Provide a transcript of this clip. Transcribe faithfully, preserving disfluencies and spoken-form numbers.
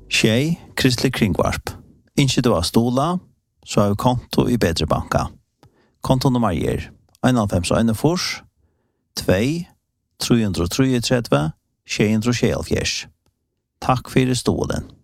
Tjej, Kristelig Kringvarp. Ikke du har stola, så har vi konto i Bedre Banka. Kontonummer er en fem en fors, to, tre tre tre, tjei tre tjei. Takk for stolen.